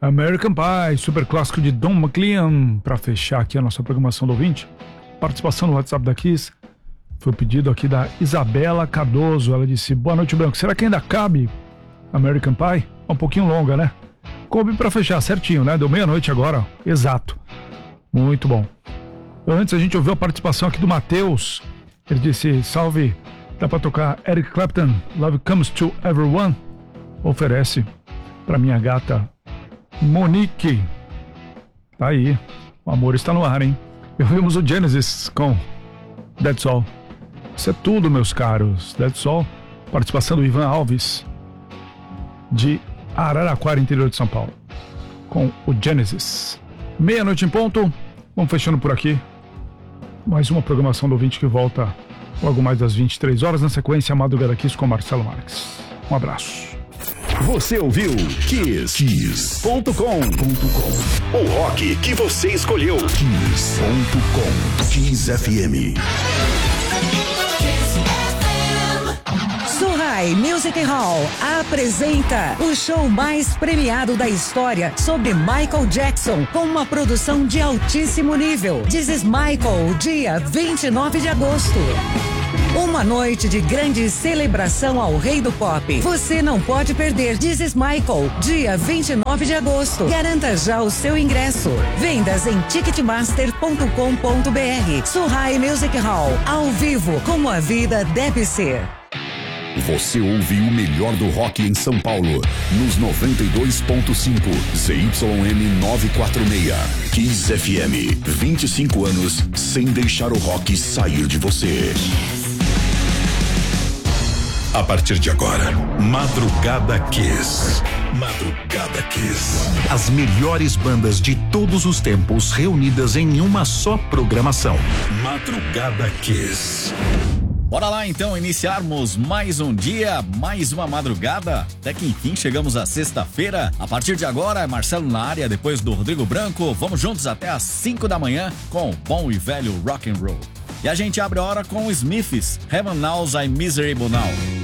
American Pie, super clássico de Don McLean, para fechar aqui a nossa programação do ouvinte. Participação no WhatsApp da Kiss. Foi o pedido aqui da Isabela Cardoso. Ela disse: boa noite, Branco. Será que ainda cabe American Pie? Um pouquinho longa, né? Coube para fechar certinho, né? Deu meia-noite agora, exato. Muito bom. Antes a gente ouviu a participação aqui do Matheus. Ele disse: salve, dá pra tocar Eric Clapton, Love Comes to Everyone? Oferece pra minha gata Monique. Tá aí, o amor está no ar, hein? E ouvimos o Genesis com That's All. Isso é tudo, meus caros. That's All. Participação do Ivan Alves, de Araraquara, interior de São Paulo, com o Genesis. Meia-noite em ponto. Vamos fechando por aqui. Mais uma programação do ouvinte que volta logo mais das 23 horas. Na sequência, a Madrugada Kiss com Marcelo Marques. Um abraço. Você ouviu Kiss.com. O rock que você escolheu. Kiss.com. Kiss FM. Surrai Music Hall apresenta o show mais premiado da história sobre Michael Jackson, com uma produção de altíssimo nível. This is Michael, dia 29 de agosto. Uma noite de grande celebração ao rei do pop. Você não pode perder. This is Michael, dia 29 de agosto. Garanta já o seu ingresso. Vendas em ticketmaster.com.br. Surrai Music Hall, ao vivo, como a vida deve ser. Você ouviu o melhor do rock em São Paulo, nos 92.5 ZYM 946. Kiss FM, 25 anos sem deixar o rock sair de você. A partir de agora, Madrugada Kiss. Madrugada Kiss. As melhores bandas de todos os tempos reunidas em uma só programação. Madrugada Kiss. Bora lá então iniciarmos mais um dia, mais uma madrugada. Até que enfim chegamos à sexta-feira. A partir de agora é Marcelo na área, depois do Rodrigo Branco. Vamos juntos até às 5 da manhã com o bom e velho rock and roll. E a gente abre a hora com o Smiths, Heaven Knows I'm Miserable Now.